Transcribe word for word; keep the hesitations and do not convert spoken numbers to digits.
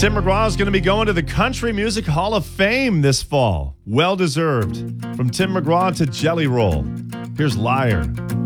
Tim McGraw is going to be going to the Country Music Hall of Fame this fall. Well deserved. From Tim McGraw to Jelly Roll. Here's Liar.